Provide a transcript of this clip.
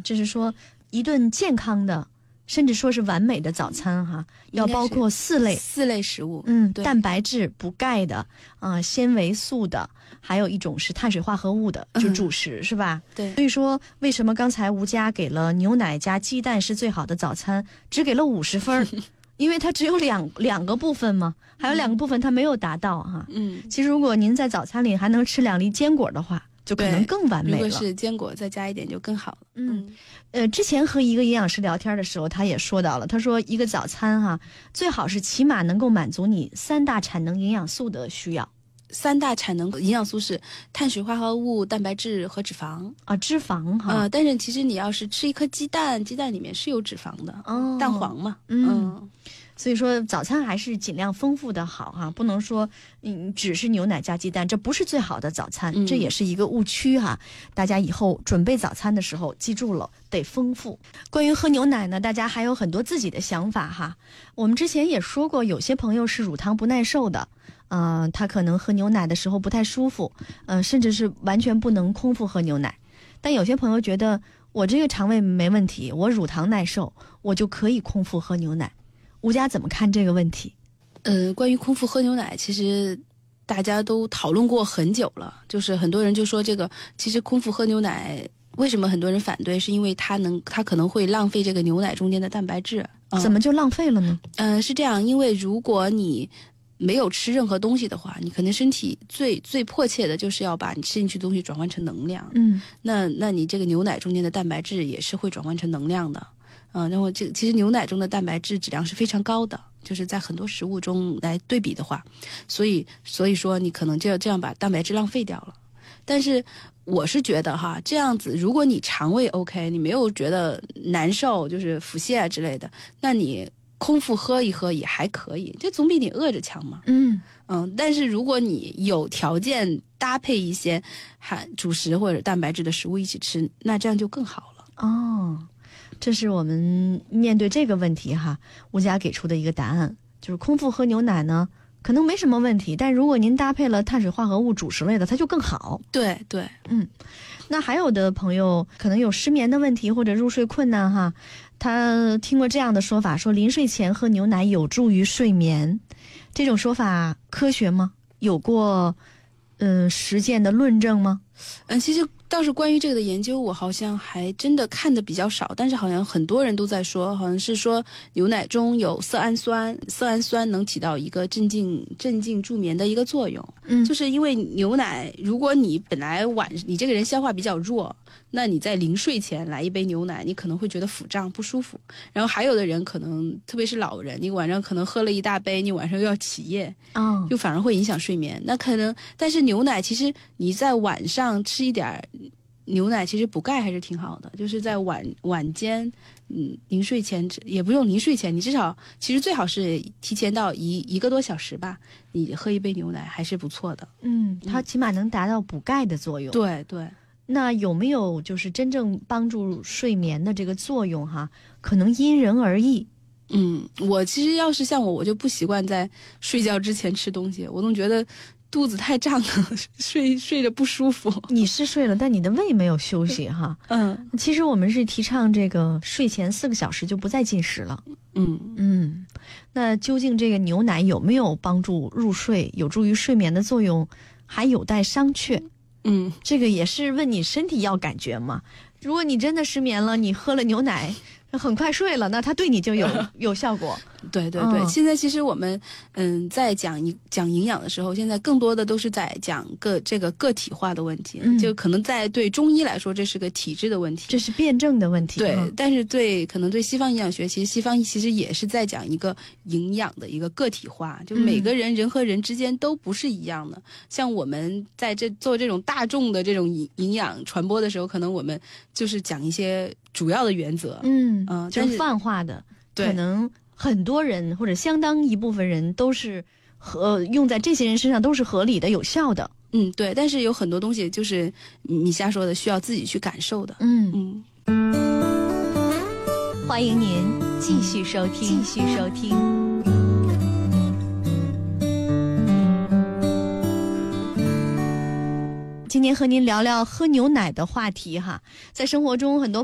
这是说一顿健康的甚至说是完美的早餐哈，要包括四类食物， 蛋白质、补钙的，纤维素的，还有一种是碳水化合物的，就主食，是吧？ 对。 所以说，为什么刚才吴佳给了牛奶加鸡蛋是最好的早餐，只给了50分？因为它只有两个部分嘛，还有2个部分它没有达到哈。其实如果您在早餐里还能吃2粒坚果的话，就可能更完美了。 如果是坚果再加一点就更好了。 之前和一个营养师聊天的时候，他也说到了，他说一个早餐哈，最好是起码能够满足你3大产能营养素的需要。 3大产能营养素是碳水化合物、蛋白质和脂肪啊，脂肪哈。 但是其实你要是吃一颗鸡蛋，鸡蛋里面是有脂肪的，蛋黄嘛。 所以说早餐还是尽量丰富的好哈，不能说只是牛奶加鸡蛋，这不是最好的早餐，这也是一个误区哈。大家以后准备早餐的时候记住了，得丰富。关于喝牛奶呢，大家还有很多自己的想法哈。我们之前也说过，有些朋友是乳糖不耐受的，他可能喝牛奶的时候不太舒服，甚至是完全不能空腹喝牛奶。但有些朋友觉得我这个肠胃没问题，我乳糖耐受，我就可以空腹喝牛奶。吴佳怎么看这个问题？ 关于空腹喝牛奶，其实大家都讨论过很久了，就是很多人就说这个，其实空腹喝牛奶为什么很多人反对，是因为它可能会浪费这个牛奶中间的蛋白质。 怎么就浪费了呢？ 是这样，因为如果你没有吃任何东西的话，你可能身体最迫切的就是要把你吃进去的东西转换成能量。那你这个牛奶中间的蛋白质也是会转换成能量的。然后其实牛奶中的蛋白质质量是非常高的，就是在很多食物中来对比的话，所以说你可能就要这样把蛋白质浪费掉了。但是我是觉得哈，这样子如果你肠胃 OK， 你没有觉得难受，就是腹泻啊之类的，那你空腹喝一喝也还可以，这总比你饿着强嘛。但是如果你有条件搭配一些主食或者蛋白质的食物一起吃，那这样就更好了。 这是我们面对这个问题哈，吴佳给出的一个答案，就是空腹喝牛奶呢可能没什么问题，但如果您搭配了碳水化合物主食类的，它就更好。 对。 那还有的朋友可能有失眠的问题或者入睡困难哈，他听过这样的说法，说临睡前喝牛奶有助于睡眠，这种说法科学吗？有过实践的论证吗？ 其实倒是关于这个的研究，我好像还真的看的比较少，但是好像很多人都在说，好像是说牛奶中有色氨酸，色氨酸能起到一个镇静助眠的一个作用。就是因为牛奶，如果你本来你这个人消化比较弱，那你在临睡前来一杯牛奶，你可能会觉得腹胀不舒服。然后还有的人可能，特别是老人，你晚上可能喝了一大杯，你晚上又要起夜，就反而会影响睡眠。那可能，但是牛奶其实你在晚上吃一点牛奶，其实补钙还是挺好的，就是在晚间，临睡前也不用临睡前，你至少其实最好是提前到一个多小时吧，你喝一杯牛奶还是不错的。 它起码能达到补钙的作用。 对。 那有没有就是真正帮助睡眠的这个作用哈？可能因人而异。 我其实要是像我就不习惯在睡觉之前吃东西，我总觉得肚子太胀了，睡着不舒服。 你是睡了，但你的胃没有休息哈。其实我们是提倡这个睡前4个小时就不再进食了。那究竟这个牛奶有没有帮助入睡、有助于睡眠的作用，还有待商榷。这个也是问你身体要感觉嘛。如果你真的失眠了，你喝了牛奶很快睡了，那它对你就有效果。 对。现在其实我们在讲营养的时候，现在更多的都是在讲这个个体化的问题。就可能对中医来说，这是个体质的问题， 这是辩证的问题。 对，但是可能对西方营养学，其实西方其实也是在讲一个营养的一个个体化，就每个人和人之间都不是一样的。像我们在做这种大众的这种营养传播的时候，可能我们就是讲一些主要的原则。 就是泛化的，可能很多人或者相当一部分人都是用在这些人身上都是合理的、有效的。 对。但是有很多东西就是你瞎说的，需要自己去感受的。 欢迎您继续收听。今天和您聊聊喝牛奶的话题哈。在生活中，很多